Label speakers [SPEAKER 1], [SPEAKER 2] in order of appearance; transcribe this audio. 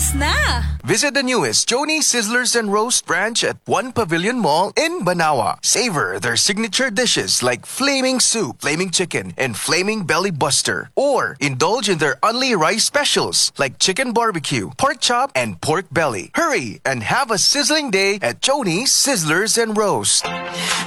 [SPEAKER 1] Tapos na!
[SPEAKER 2] Visit the newest Joni Sizzlers and Roast branch at One Pavilion Mall in Banawa. Savor their signature dishes like Flaming Soup, Flaming Chicken, and Flaming Belly Buster. Or indulge in their Only Rice specials like Chicken Barbecue, Pork Chop, and Pork Belly. Hurry and have a sizzling day at Joni Sizzlers and Roast.